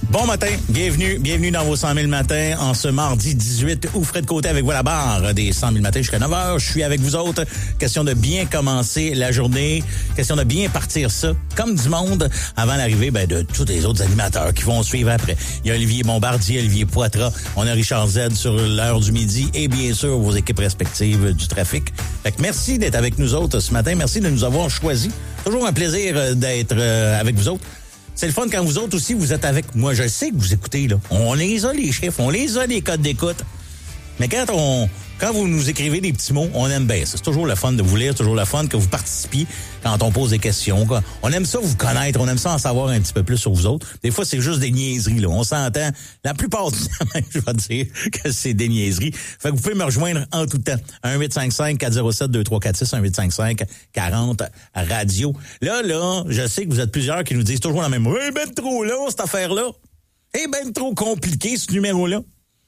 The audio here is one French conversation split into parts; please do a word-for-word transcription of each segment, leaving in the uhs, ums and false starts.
Bon matin, bienvenue, bienvenue dans vos cent mille matins en ce mardi dix-huit août. Fred Côté avec vous à la barre des cent mille matins jusqu'à neuf heures. Je suis avec vous autres. Question de bien commencer la journée. Question de bien partir ça comme du monde avant l'arrivée ben, de tous les autres animateurs qui vont suivre après. Il y a Olivier Bombardier, Olivier Poitras. On a Richard Z sur l'heure du midi et bien sûr vos équipes respectives du trafic. Fait que merci d'être avec nous autres ce matin. Merci de nous avoir choisis. Toujours un plaisir d'être avec vous autres. C'est le fun quand vous autres aussi, vous êtes avec moi. Je sais que vous écoutez, là. On les a, les chiffres. On les a, les codes d'écoute. Mais quand on, quand vous nous écrivez des petits mots, on aime bien ça. C'est toujours le fun de vous lire, toujours le fun que vous participiez quand on pose des questions. Quoi. On aime ça vous connaître, on aime ça en savoir un petit peu plus sur vous autres. Des fois, c'est juste des niaiseries, là. On s'entend. La plupart du temps, je vais dire que c'est des niaiseries. Fait que vous pouvez me rejoindre en tout temps. un huit cinq cinq quatre zéro sept deux trois quatre six, un huit cinq cinq quarante radio. Là, là, je sais que vous êtes plusieurs qui nous disent toujours la même. Eh ben trop là, cette affaire-là. Eh ben trop compliqué, ce numéro-là.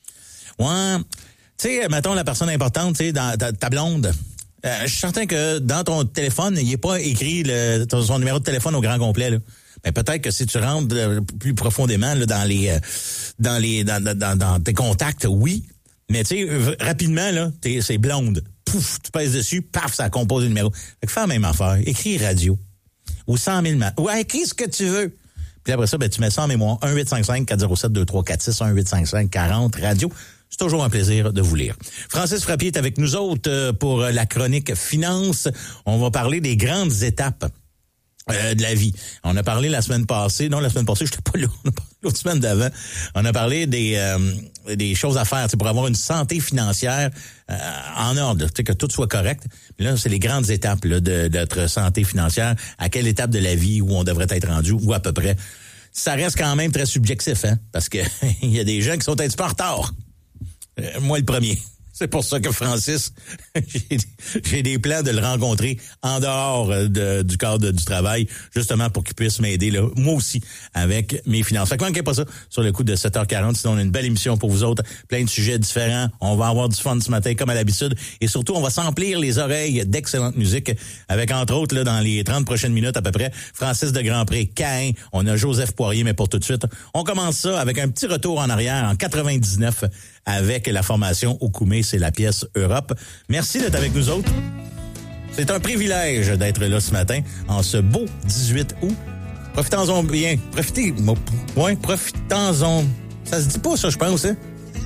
Ouais. Tu sais, mettons la personne importante, tu sais, dans ta, ta blonde. Euh, je suis certain que dans ton téléphone, il n'est pas écrit le, ton, son numéro de téléphone au grand complet. Là. Ben, peut-être que si tu rentres plus profondément là, dans les, euh, dans les, dans, dans, dans tes contacts, oui. Mais tu sais, rapidement là, t'es, c'est blonde. Pouf, tu pèses dessus, paf, ça compose le numéro. Fait que fais la même affaire. Écris radio ou cent mille ma- ouais, écris ce que tu veux. Puis après ça, ben tu mets ça en mémoire. un huit cinq cinq quatre zéro sept deux trois quatre six, un huit cinq cinq quarante radio. C'est toujours un plaisir de vous lire. Francis Frappier est avec nous autres pour la chronique Finance. On va parler des grandes étapes euh, de la vie. On a parlé la semaine passée, non, la semaine passée, je n'étais pas là, on a parlé l'autre semaine d'avant. On a parlé des euh, des choses à faire pour avoir une santé financière euh, en ordre, que tout soit correct. Mais là, c'est les grandes étapes là, de, de notre santé financière. À quelle étape de la vie où on devrait être rendu, ou à peu près. Ça reste quand même très subjectif, hein, parce que il y a des gens qui sont un petit peu en retard. Euh, moi, le premier. C'est pour ça que Francis, j'ai, j'ai des plans de le rencontrer en dehors de, du cadre du travail, justement pour qu'il puisse m'aider, là, moi aussi, avec mes finances. Fait que manquez pas ça sur le coup de sept heures quarante, sinon on a une belle émission pour vous autres, plein de sujets différents. On va avoir du fun ce matin, comme à l'habitude. Et surtout, on va s'emplir les oreilles d'excellente musique, avec entre autres, là, dans les trente prochaines minutes à peu près, Francis de Grandpré, Caïn, on a Joseph Poirier, mais pour tout de suite, on commence ça avec un petit retour en arrière en quatre-vingt-dix-neuf, avec la formation Okoumé, c'est la pièce Europe. Merci d'être avec nous autres. C'est un privilège d'être là ce matin, en ce beau dix-huit août. Profitons-en bien. Profitez. Ouais, profitons-en. Ça se dit pas, ça, je pense, hein?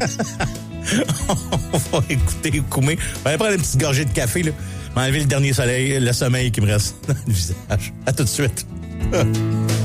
On va écouter Okoumé. On va aller prendre une petite gorgée de café, là. M'enlever le dernier soleil, le sommeil qui me reste dans le visage. À tout de suite.